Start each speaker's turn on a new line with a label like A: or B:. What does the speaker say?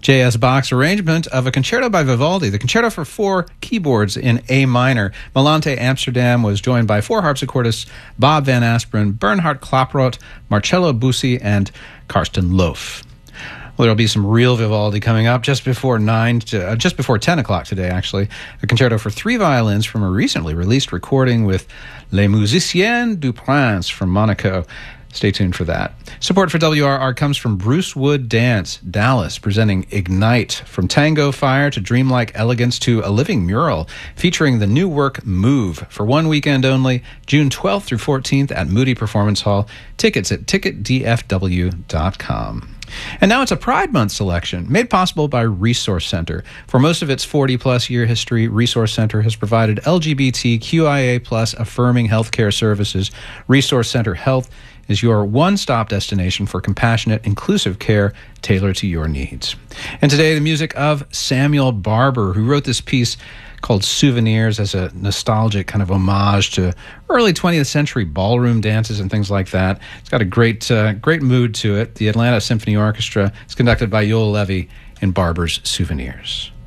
A: J.S. Bach's arrangement of a concerto by Vivaldi, the concerto for 4 keyboards in A minor. Malante Amsterdam was joined by 4 harpsichordists, Bob Van Asperen, Bernhard Klapproth, Marcello Busi, and Karsten Loof. Well, there'll be some real Vivaldi coming up just before 10 o'clock today, actually. A concerto for 3 violins from a recently released recording with Les Musiciens du Prince from Monaco. Stay tuned for that. Support for WRR comes from Bruce Wood Dance, Dallas, presenting Ignite. From tango fire to dreamlike elegance to a living mural, featuring the new work Move for 1 weekend only, June 12th through 14th at Moody Performance Hall. Tickets at ticketdfw.com. And now it's a Pride Month selection, made possible by Resource Center. For most of its 40-plus year history, Resource Center has provided LGBTQIA+ affirming healthcare services. Resource Center Health is your one-stop destination for compassionate, inclusive care tailored to your needs. And today, the music of Samuel Barber, who wrote this piece called Souvenirs as a nostalgic kind of homage to early 20th century ballroom dances and things like that. It's got a great mood to it. The Atlanta Symphony Orchestra is conducted by Yoel Levy in Barber's Souvenirs.